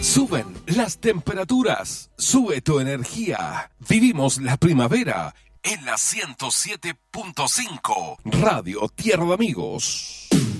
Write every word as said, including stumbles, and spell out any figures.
Suben las temperaturas, sube tu energía. Vivimos la primavera en la ciento siete punto cinco Radio Tierra de Amigos.